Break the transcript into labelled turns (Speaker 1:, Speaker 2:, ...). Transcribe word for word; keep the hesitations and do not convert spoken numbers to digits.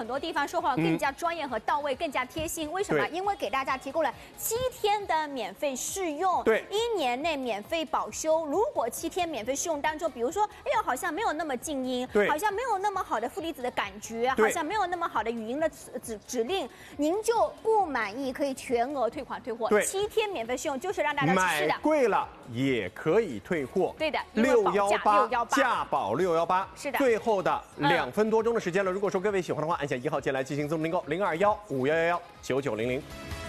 Speaker 1: 很多地方说话更加专业和到位，更加贴心。为什么？因为给大家提供了七天的免费试用，
Speaker 2: 对，
Speaker 1: 一年内免费保修。如果七天免费试用当中，比如说，哎呦，好像没有那么静音，
Speaker 2: 对，
Speaker 1: 好像没有那么好的负离子的感觉，好像没有那么好的语音的指指指令，您就不满意，可以全额退款退货。
Speaker 2: 对，
Speaker 1: 七天免费试用就是让大家试的。
Speaker 2: 买贵了也可以退货。
Speaker 1: 对的，
Speaker 2: 六幺八
Speaker 1: 价
Speaker 2: 价保六幺八。
Speaker 1: 是的。
Speaker 2: 最后的两分多钟的时间了，如果说各位喜欢的话，按下一号键来进行增订购零二幺五幺幺幺九九零零。